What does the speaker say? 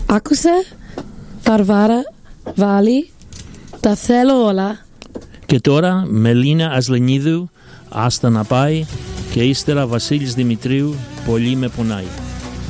Άκουσε, Βαρβάρα, Βάλη, τα θέλω όλα. Και τώρα Μελίνα Ασλενίδου, άστα να πάει, και ύστερα Βασίλης Δημητρίου, πολύ με πονάει.